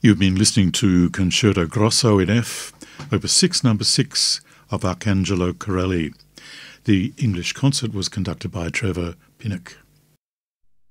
You've been listening to Concerto Grosso in F, Opus 6, Number 6 of Arcangelo Corelli. The English concert was conducted by Trevor Pinnock.